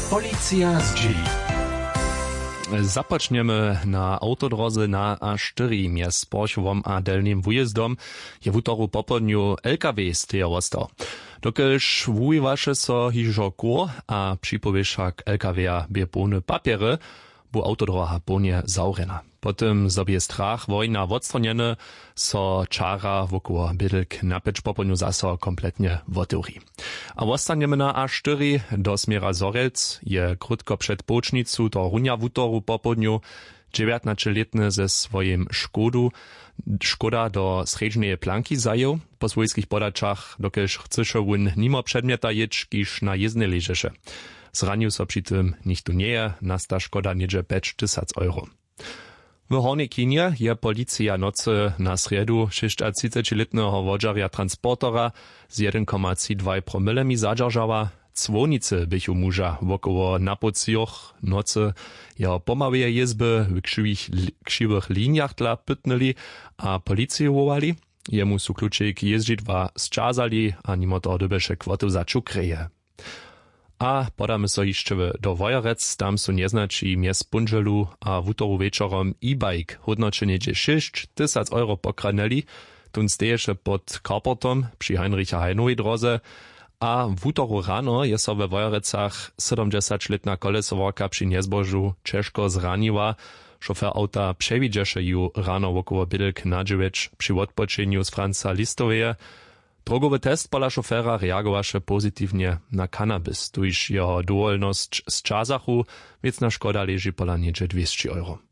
Policja z dzieli. Započneme na autodroze na A4 mjez Porchovom a Delnim wujezdom je w utoru popodniu LKW stejowosto. Dokelž wujiwaše so hižo kur a připověšak LKW-a bie pone papiery, bu autodroha ponie zaurena. Potem sobie strach wojna odstronjene so čara wokół bydlk napić popodniu zaso kompletnie woturi. A wostanjemy na A4 do smiera Zorelc je krótko przed pocznicu to runia w utoru popodniu 19-letny ze swoim Škoda do sredźnej planki zajął po swojskich podaczach, dokelž chceše wun nimo przedmieta jeć, kiż na jezdne leżeše. Zranił so przy tym nichtu nie, nasta szkoda niedzie 5000 euro. W Hornej Kinie je policja nocy na sredu 36-letnego wodżarja transportora z 1,2 promilemi zadržała. Dzwonice bychu muža wokoło napocjoch nocy jeho pomawie jezby w krzywych liniach dla pytnęli a policję wołali. Jemu su kluczyk jeździtwa zczazali, a nimo to dobeše kwotu za czukreje. A podamy so jeszcze do Wojerec, tam su nieznači mjez punželu a wutoru wieczorom e-bike hodnočenie 6000 euro pokraneli, tun steješe pod Karportom przy Heinricha Heinowej drodze, a w utoru rano je so we Wojerecach 70-letna kolesowarka przy niezbożu ciężko zraniła. Szofer auta przewidziaše ju rano wokoło bydlk nadżywecz przy odpoczeniu z Franca Listoweje. Drogowy test pola szofera reagowaše pozytywnie na kanabis, tuż jeho dowolność z czasachu, więc na szkoda leży pola niedzie 200 euro.